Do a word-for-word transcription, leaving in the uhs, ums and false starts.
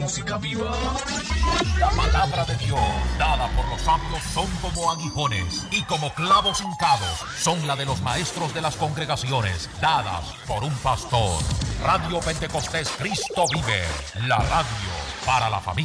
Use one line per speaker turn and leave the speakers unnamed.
música viva. La palabra de Dios, dada por los sabios, son como aguijones, y como clavos hincados, son la de los maestros de las congregaciones, dadas por un pastor. Radio Pentecostés Cristo vive, la radio para la familia.